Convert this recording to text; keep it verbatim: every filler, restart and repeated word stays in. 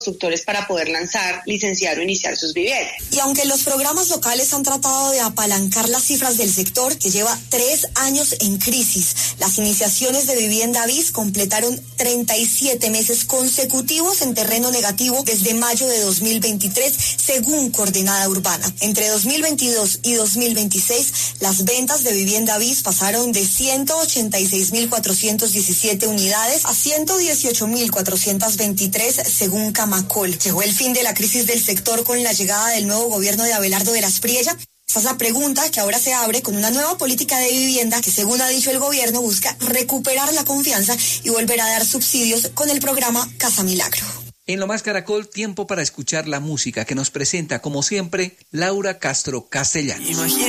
constructores para poder lanzar, licenciar o iniciar sus viviendas. Y aunque los programas locales han tratado de apalancar las cifras del sector, que lleva tres años en crisis, las iniciaciones de vivienda BIS completaron treinta y siete meses consecutivos en terreno negativo desde mayo de dos mil veintitrés, según Coordenada Urbana. Entre dos mil veintidós y dos mil veintiséis, las ventas de vivienda BIS pasaron de ciento ochenta y seis mil cuatrocientas diecisiete unidades a ciento dieciocho mil cuatrocientas veintitrés, según Camacol. ¿Llegó el fin de la crisis del sector con la llegada del nuevo gobierno de Abelardo de la Espriella? Esa es la pregunta que ahora se abre con una nueva política de vivienda que, según ha dicho el gobierno, busca recuperar la confianza y volver a dar subsidios con el programa Casa Milagro. En Lo Más Caracol, tiempo para escuchar la música que nos presenta, como siempre, Laura Castro Castellano. Imagina.